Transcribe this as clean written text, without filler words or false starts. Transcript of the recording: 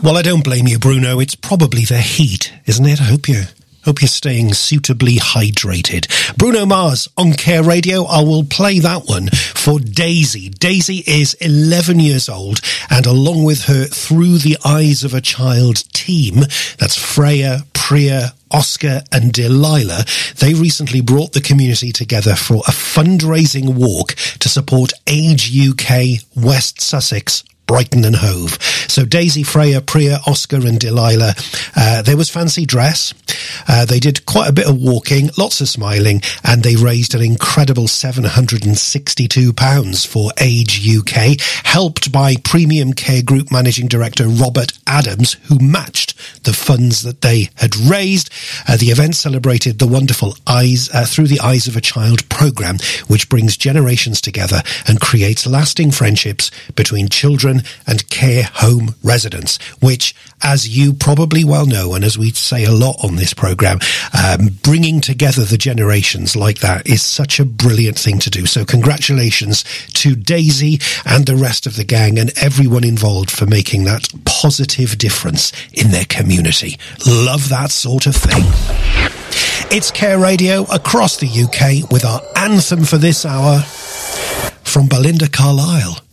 Well, I don't blame you, Bruno. It's probably the heat, isn't it? I hope you're staying suitably hydrated. Bruno Mars on Care Radio. I will play that one for Daisy. Daisy is 11 years old, and along with her Through the Eyes of a Child team, that's Freya, Priya, Oscar and Delilah, they recently brought the community together for a fundraising walk to support Age UK West Sussex, Brighton and Hove. So Daisy, Freya, Priya, Oscar and Delilah, there was fancy dress. They did quite a bit of walking, lots of smiling, and they raised an incredible £762 for Age UK, helped by Premium Care Group Managing Director Robert Adams, who matched the funds that they had raised. The event celebrated the wonderful Through the Eyes of a Child programme, which brings generations together and creates lasting friendships between children and care home residents, which, as you probably well know, and as we say a lot on this programme, bringing together the generations like that is such a brilliant thing to do. So congratulations to Daisy and the rest of the gang and everyone involved for making that positive difference in their community. Love that sort of thing. It's Care Radio across the UK with our anthem for this hour from Belinda Carlisle.